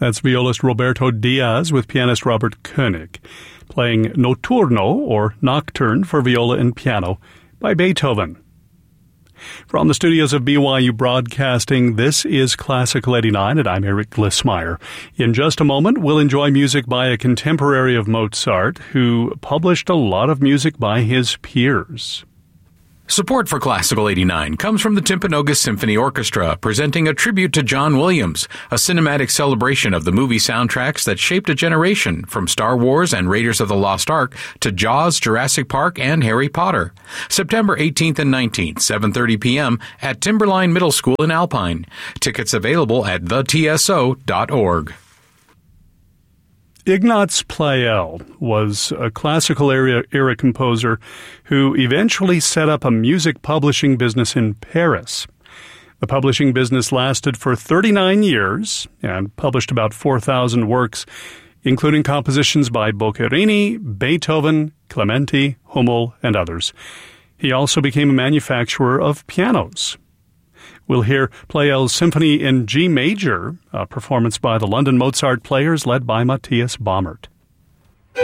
That's violist Roberto Diaz with pianist Robert Koenig, playing Notturno, or Nocturne, for viola and piano by Beethoven. From the studios of BYU Broadcasting, this is Classical 89, and I'm Eric Glissmeyer. In just a moment, we'll enjoy music by a contemporary of Mozart who published a lot of music by his peers. Support for Classical 89 comes from the Timpanogos Symphony Orchestra, presenting a tribute to John Williams, a cinematic celebration of the movie soundtracks that shaped a generation, from Star Wars and Raiders of the Lost Ark to Jaws, Jurassic Park, and Harry Potter. September 18th and 19th, 7:30 p.m. at Timberline Middle School in Alpine. Tickets available at thetso.org. Ignaz Pleyel was a classical era composer who eventually set up a music publishing business in Paris. The publishing business lasted for 39 years and published about 4,000 works, including compositions by Boccherini, Beethoven, Clementi, Hummel, and others. He also became a manufacturer of pianos. We'll hear Pleyel's Symphony in G Major, a performance by the London Mozart Players led by Matthias Baumert.